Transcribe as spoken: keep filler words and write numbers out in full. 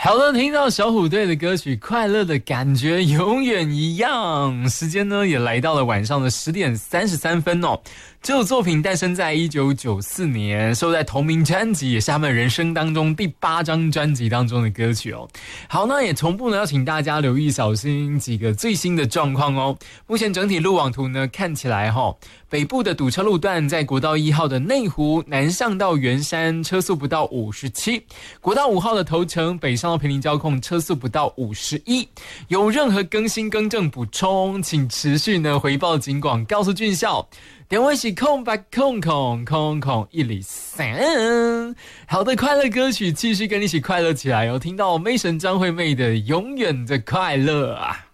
好的，听到小虎队的歌曲《快乐的感觉永远一样》，时间呢也来到了晚上的十点三十三分哦。这首作品诞生在一九九四年，收在同名专辑，也是他们人生当中第八张专辑当中的歌曲哦。好，那也同步呢要请大家留意小心几个最新的状况哦。目前整体路网图呢看起来哈、哦，北部的堵车路段在国道一号的内湖南上到圆山车速不到五十七，国道五号的头城北上到坪林交控车速不到五十一。有任何更新更正补充，请持续呢回报警广告诉俊孝。点位是空白空空空空一里三。好的快乐歌曲继续跟你一起快乐起来哦。听到妹神张惠妹的永远的快乐啊。